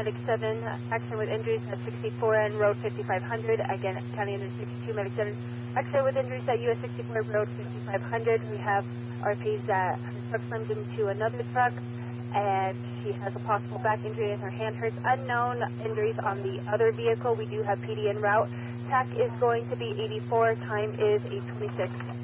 Medic 7, accident with injuries at 64 and Road 5500. Again, County Unit 62, Medic 7, accident with injuries at US 64 Road 5500. We have RPs that her truck slammed into another truck, and she has a possible back injury and her hand hurts. Unknown injuries on the other vehicle. We do have PD en route. TAC is going to be 84. Time is 8:26.